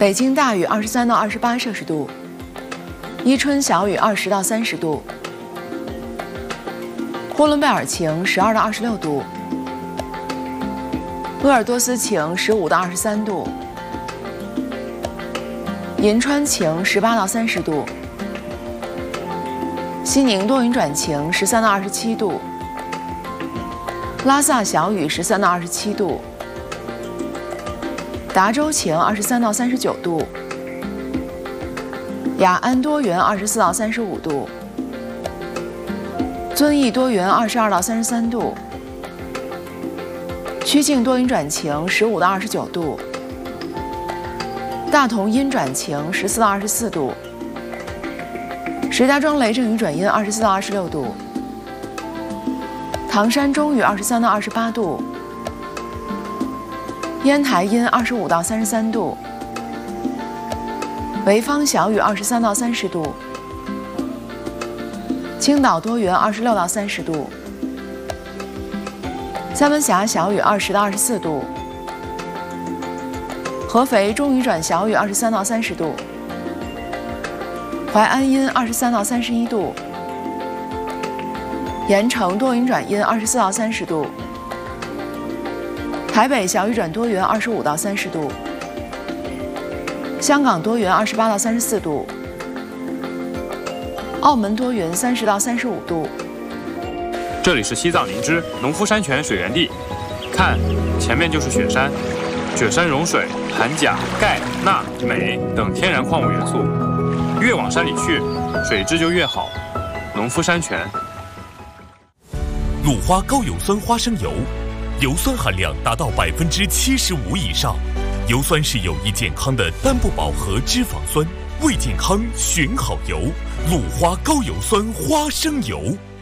北京大雨23到28摄氏度，伊春小雨20到30度，呼伦贝尔晴12到26度，鄂尔多斯晴15到23度，银川晴18到30度，西宁多云转晴13到27度，拉萨小雨13到27度，达州晴23到39度，雅安多云24到35度，遵义多云22到33度，曲靖多云转晴15到29度，大同阴转晴14到24度，石家庄雷阵雨转阴24到26度，唐山中雨23到28度，烟台阴25到33度，潍坊小雨23到30度，青岛多云26到30度，三门峡小雨20到24度，合肥中雨转小雨23到30度，淮安阴23到31度，盐城多云转阴24到30度，台北小雨转多云25到30度，香港多云28到34度，澳门多云30到35度。 这里是西藏林芝农夫山泉水源地，看，前面就是雪山，雪山融水含钾、钙、钠、镁等天然矿物元素，越往山里去，水质就越好。农夫山泉。 鲁花高有酸花生油，油酸含量达到75%以上，油酸是有益健康的单不饱和脂肪酸，为健康选好油。鲁花高有酸花生油。